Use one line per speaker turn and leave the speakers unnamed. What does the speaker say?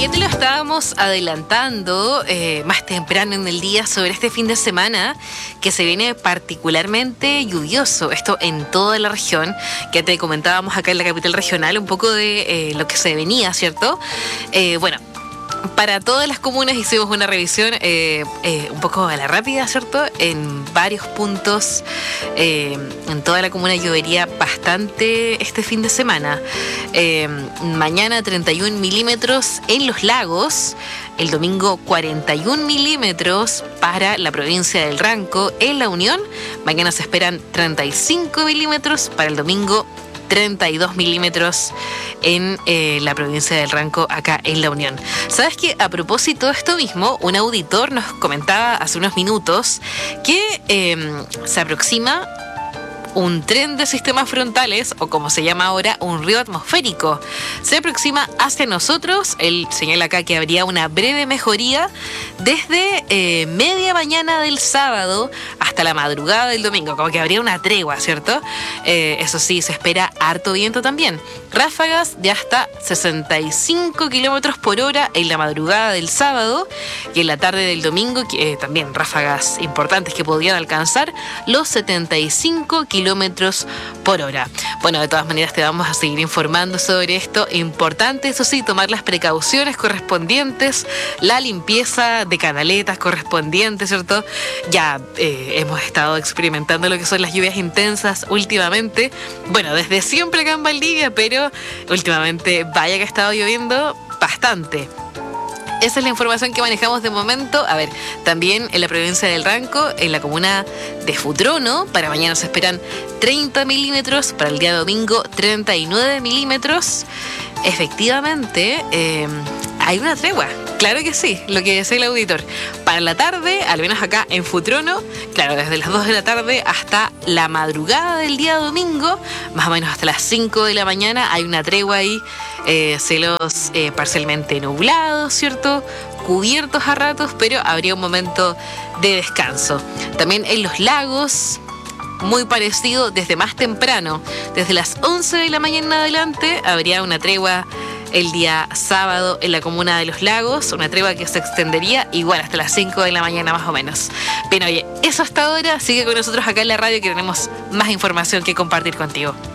ya te lo estábamos adelantando más temprano en el día sobre este fin de semana que se viene particularmente lluvioso. Esto en toda la región. Ya te comentábamos acá en la capital regional un poco de lo que se venía, ¿cierto? Bueno. Para todas las comunas hicimos una revisión un poco a la rápida, ¿cierto? En varios puntos, en toda la comuna llovería bastante este fin de semana. Mañana 31 milímetros en los lagos, el domingo 41 milímetros para la provincia del Ranco. En La Unión, mañana se esperan 35 milímetros, para el domingo 32 milímetros en la provincia del Ranco, acá en La Unión. ¿Sabes qué? A propósito de esto mismo, un auditor nos comentaba hace unos minutos que se aproxima un tren de sistemas frontales, o como se llama ahora, un río atmosférico. Se aproxima hacia nosotros. Él señala acá que habría una breve mejoría desde media mañana del sábado hasta la madrugada del domingo, como que habría una tregua, ¿cierto? Eso sí, se espera harto viento también. Ráfagas de hasta 65 kilómetros por hora en la madrugada del sábado, y en la tarde del domingo también ráfagas importantes que podrían alcanzar los 75 kilómetros por hora. Bueno, de todas maneras te vamos a seguir informando sobre esto. Importante, eso sí, tomar las precauciones correspondientes, la limpieza de canaletas correspondientes, ¿cierto? Ya hemos estado experimentando lo que son las lluvias intensas últimamente. Bueno, desde siempre acá en Valdivia, pero últimamente vaya que ha estado lloviendo bastante. Esa es la información que manejamos de momento. A ver, también en la provincia del Ranco, en la comuna de Futrono, para mañana se esperan 30 milímetros, para el día domingo 39 milímetros. Efectivamente, hay una tregua. Claro que sí, lo que decía el auditor. Para la tarde, al menos acá en Futrono, claro, desde las 2 de la tarde hasta la madrugada del día domingo, más o menos hasta las 5 de la mañana, hay una tregua ahí, cielos parcialmente nublados, ¿cierto? Cubiertos a ratos, pero habría un momento de descanso. También en los lagos, muy parecido, desde más temprano, desde las 11 de la mañana en adelante, habría una tregua el día sábado en la comuna de Los Lagos, una tregua que se extendería igual hasta las 5 de la mañana más o menos. Bien, oye, eso hasta ahora. Sigue con nosotros acá en la radio, que tenemos más información que compartir contigo.